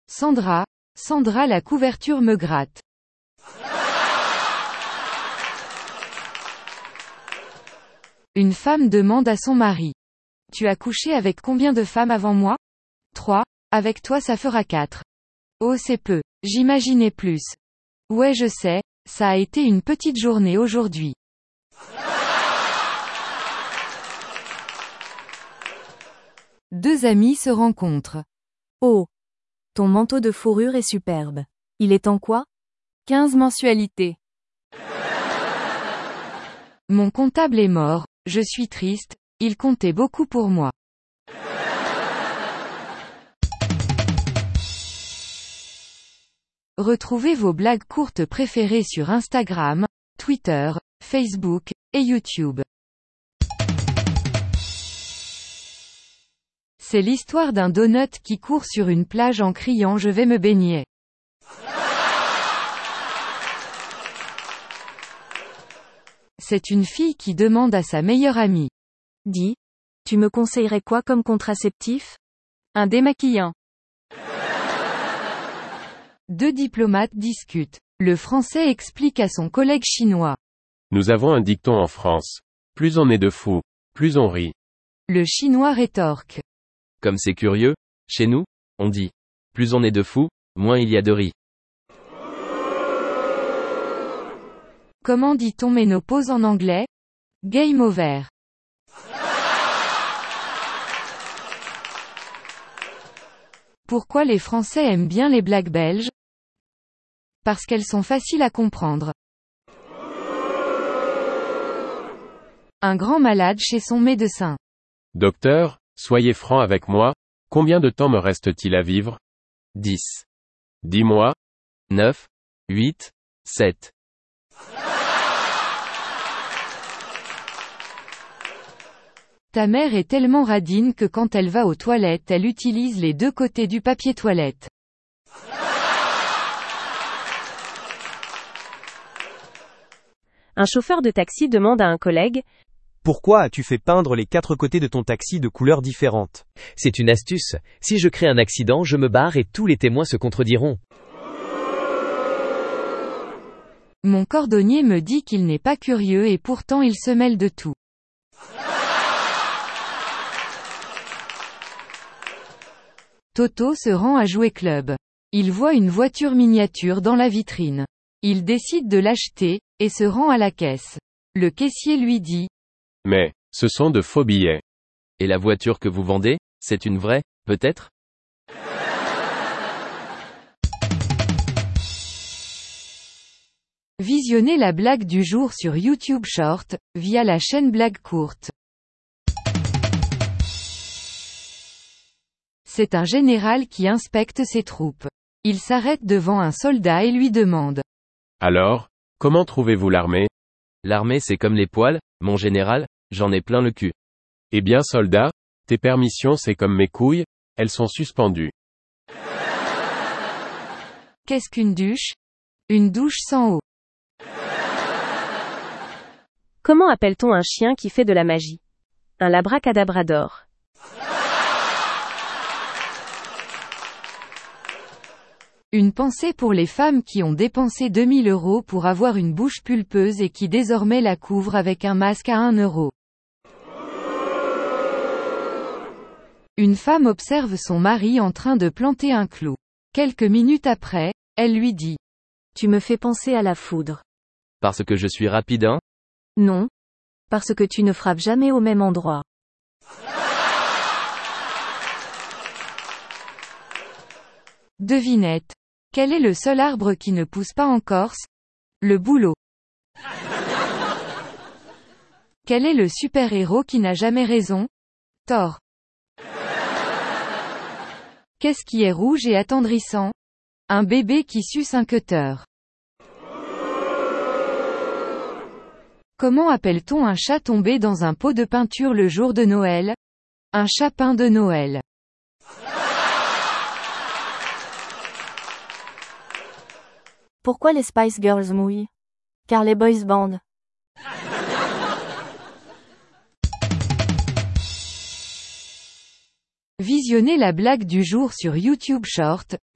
Sandra, la couverture me gratte. Une femme demande à son mari. Tu as couché avec combien de femmes avant moi? 3, avec toi ça fera 4. Oh c'est peu, j'imaginais plus. Ouais je sais, ça a été une petite journée aujourd'hui. Deux amis se rencontrent. Oh! Ton manteau de fourrure est superbe. Il est en quoi? 15 mensualités. Mon comptable est mort, je suis triste, il comptait beaucoup pour moi. Retrouvez vos blagues courtes préférées sur Instagram, Twitter, Facebook, et YouTube. C'est l'histoire d'un donut qui court sur une plage en criant « Je vais me baigner ». C'est une fille qui demande à sa meilleure amie. Dis, tu me conseillerais quoi comme contraceptif? Un démaquillant. Deux diplomates discutent. Le Français explique à son collègue chinois. Nous avons un dicton en France. Plus on est de fous, plus on rit. Le Chinois rétorque. Comme c'est curieux, chez nous, on dit. Plus on est de fous, moins il y a de riz. Comment dit-on ménopause en anglais? Game over. Pourquoi les Français aiment bien les blagues belges? Parce qu'elles sont faciles à comprendre. Un grand malade chez son médecin. Docteur, soyez franc avec moi, combien de temps me reste-t-il à vivre? 10, Dis-moi. 9, 8, 7. Ta mère est tellement radine que quand elle va aux toilettes elle utilise les deux côtés du papier toilette. Un chauffeur de taxi demande à un collègue. Pourquoi as-tu fait peindre les 4 côtés de ton taxi de couleurs différentes? C'est une astuce. Si je crée un accident, je me barre et tous les témoins se contrediront. Mon cordonnier me dit qu'il n'est pas curieux et pourtant il se mêle de tout. Toto se rend à Jouet Club. Il voit une voiture miniature dans la vitrine. Il décide de l'acheter, et se rend à la caisse. Le caissier lui dit. Mais, ce sont de faux billets. Et la voiture que vous vendez, c'est une vraie, peut-être? Visionnez la blague du jour sur YouTube Short, via la chaîne Blague Courte. C'est un général qui inspecte ses troupes. Il s'arrête devant un soldat et lui demande. Alors, comment trouvez-vous l'armée? L'armée c'est comme les poils, mon général, j'en ai plein le cul. Eh bien soldat, tes permissions c'est comme mes couilles, elles sont suspendues. Qu'est-ce qu'une douche? Une douche sans eau. Comment appelle-t-on un chien qui fait de la magie? Un labracadabrador. Une pensée pour les femmes qui ont dépensé 2000 € pour avoir une bouche pulpeuse et qui désormais la couvrent avec un masque à 1 €. Une femme observe son mari en train de planter un clou. Quelques minutes après, elle lui dit. Tu me fais penser à la foudre. Parce que je suis rapide, hein? Non. Parce que tu ne frappes jamais au même endroit. Devinette. Quel est le seul arbre qui ne pousse pas en Corse? Le bouleau. Quel est le super-héros qui n'a jamais raison? Thor. Qu'est-ce qui est rouge et attendrissant? Un bébé qui suce un cutter. Comment appelle-t-on un chat tombé dans un pot de peinture le jour de Noël? Un chapin de Noël. Pourquoi les Spice Girls mouillent? Car les boys band. Visionnez la blague du jour sur YouTube Short,